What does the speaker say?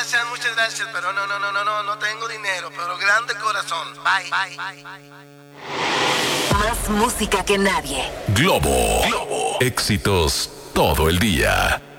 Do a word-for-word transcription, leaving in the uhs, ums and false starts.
gracias, muchas gracias, pero no, no, no, no, no, no tengo dinero, pero grande corazón. Bye, bye, bye. Más música que nadie. Globo. Globo. Éxitos todo el día.